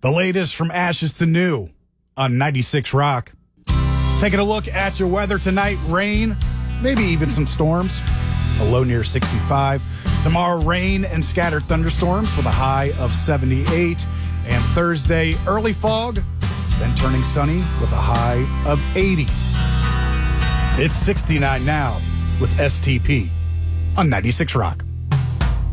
The latest from ashes to new on 96 Rock. Taking a look at your weather tonight, rain, maybe even some storms. A low near 65. Tomorrow, rain and scattered thunderstorms with a high of 78. And Thursday, early fog, then turning sunny with a high of 80. It's 69 now with STP on 96 Rock.